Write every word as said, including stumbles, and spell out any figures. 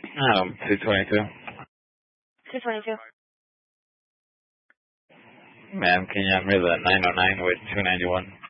Um, two twenty-two. two twenty-two. Ma'am, can you have me the nine oh nine with two ninety-one?